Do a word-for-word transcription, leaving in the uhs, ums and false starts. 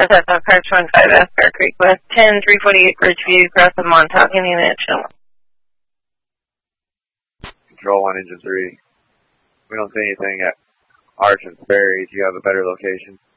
That's at Park one five F, Bear Creek West, ten three forty-eight Bridgeview, across the Montauk Indian Nation. Control one, engine three. We don't see anything at Arch and Sperry. Do you have a better location?